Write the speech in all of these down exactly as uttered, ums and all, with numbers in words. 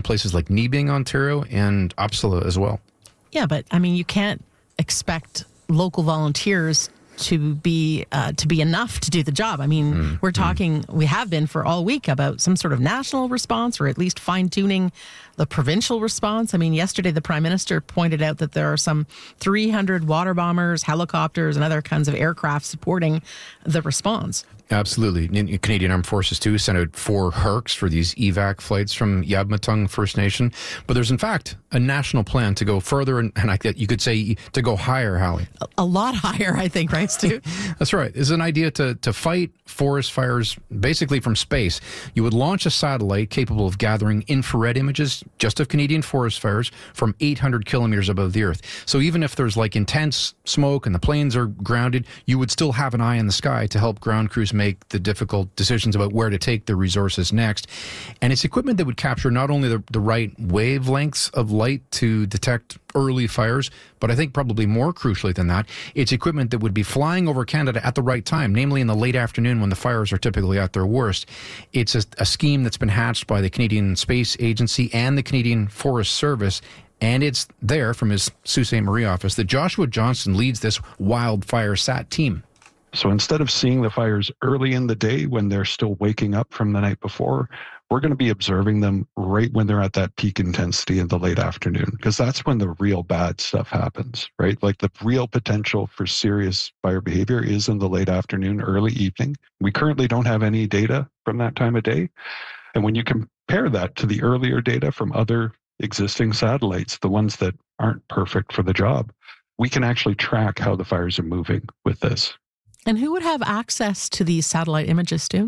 places like Nebing, Ontario, and Uppsala as well. Yeah, but I mean, you can't expect local volunteers to be uh, to be enough to do the job. I mean, mm, we're talking, mm. we have been for all week about some sort of national response, or at least fine-tuning the provincial response. I mean, yesterday the Prime Minister pointed out that there are some three hundred water bombers, helicopters, and other kinds of aircraft supporting the response. Absolutely. Canadian Armed Forces, too, sent out four Hercs for these evac flights from Yabmatung First Nation. But there's, in fact, a national plan to go further, and, and I, you could say to go higher, Hallie. A, a lot higher, I think, right, Stu? That's right. It's an idea to, to fight forest fires basically from space. You would launch a satellite capable of gathering infrared images just of Canadian forest fires from eight hundred kilometers above the Earth. So even if there's like intense smoke and the planes are grounded, you would still have an eye in the sky to help ground crews make the difficult decisions about where to take the resources next. And it's equipment that would capture not only the, the right wavelengths of light to detect early fires, but I think probably more crucially than that, it's equipment that would be flying over Canada at the right time, namely in the late afternoon when the fires are typically at their worst. It's a, a scheme that's been hatched by the Canadian Space Agency and the Canadian Forest Service. And it's there from his Sault Ste. Marie office that Joshua Johnston leads this wildfire sat team. So instead of seeing the fires early in the day when they're still waking up from the night before, we're going to be observing them right when they're at that peak intensity in the late afternoon, because that's when the real bad stuff happens, right? Like the real potential for serious fire behavior is in the late afternoon, early evening. We currently don't have any data from that time of day. And when you compare that to the earlier data from other existing satellites, the ones that aren't perfect for the job, we can actually track how the fires are moving with this. And who would have access to these satellite images, Stu?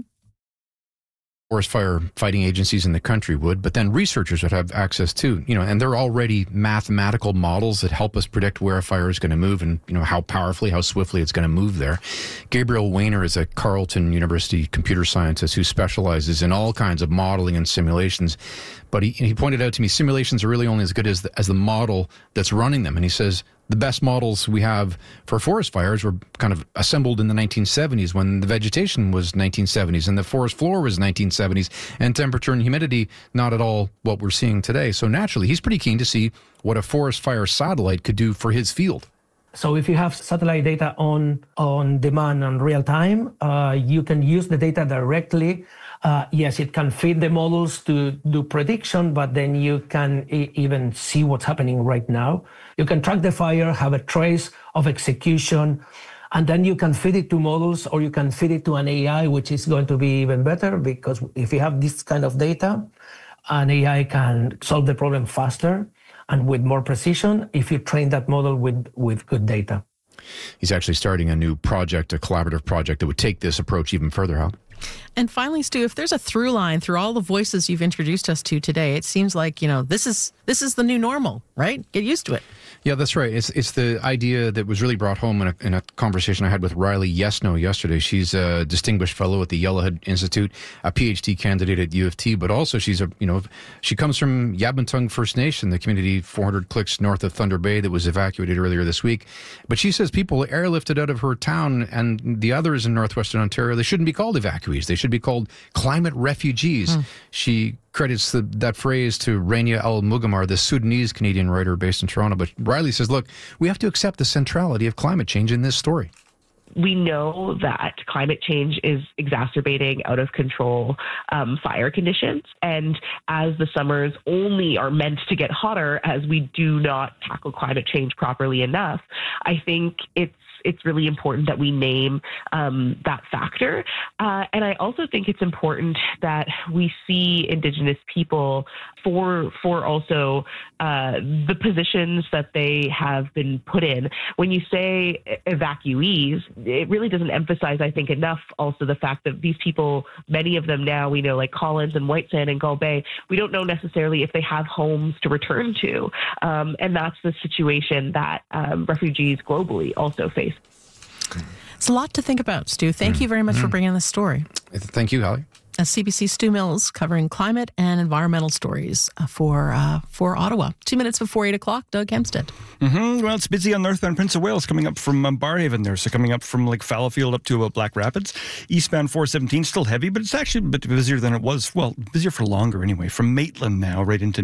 Forest fire fighting agencies in the country would, but then researchers would have access too, you know, and there are already mathematical models that help us predict where a fire is going to move and, you know, how powerfully, how swiftly it's going to move there. Gabriel Weiner is a Carleton University computer scientist who specializes in all kinds of modeling and simulations. But he, he pointed out to me, simulations are really only as good as the, as the model that's running them. And he says the best models we have for forest fires were kind of assembled in the nineteen seventies when the vegetation was nineteen seventies and the forest floor was nineteen seventies and temperature and humidity not at all what we're seeing today. So naturally, he's pretty keen to see what a forest fire satellite could do for his field. So if you have satellite data on, on demand and real time, uh, you can use the data directly. Uh, yes, it can feed the models to do prediction, but then you can e- even see what's happening right now. You can track the fire, have a trace of execution, and then you can feed it to models, or you can feed it to an A I, which is going to be even better, because if you have this kind of data, an A I can solve the problem faster and with more precision if you train that model with, with good data. He's actually starting a new project, a collaborative project that would take this approach even further, Hal. And finally, Stu, if there's a through line through all the voices you've introduced us to today, it seems like, you know, this is this is the new normal, right? Get used to it. Yeah, that's right. It's it's the idea that was really brought home in a, in a conversation I had with Riley Yesno yesterday. She's a distinguished fellow at the Yellowhead Institute, a P H D candidate at U of T, but also she's a, you know, she comes from Yabmatung First Nation, the community four hundred clicks north of Thunder Bay that was evacuated earlier this week. But she says people airlifted out of her town and the others in northwestern Ontario, they shouldn't be called evacuees. They should be called climate refugees. Mm. She credits the, that phrase to Rania Al-Mugamar, the Sudanese-Canadian writer based in Toronto. But Riley says, look, we have to accept the centrality of climate change in this story. We know that climate change is exacerbating out of control um, fire conditions. And as the summers only are meant to get hotter as we do not tackle climate change properly enough, I think it's it's really important that we name um, that factor. Uh, and I also think it's important that we see Indigenous people for for also uh, the positions that they have been put in. When you say evacuees, it really doesn't emphasize, I think, enough also the fact that these people, many of them now, we know like Collins and White Sand and Gull Bay, we don't know necessarily if they have homes to return to. Um, and that's the situation that um, refugees globally also face. It's a lot to think about, Stu. Thank mm. you very much mm. for bringing this story. Thank you, Hallie. A C B C Stu Mills covering climate and environmental stories for uh, for Ottawa. Two minutes before eight o'clock, Doug Hempstead. Mm-hmm. Well, it's busy on northbound Prince of Wales coming up from um, Barhaven there. So coming up from like Fallowfield up to about Black Rapids. Eastbound four seventeen still heavy, but it's actually a bit busier than it was. Well, busier for longer anyway. From Maitland now right into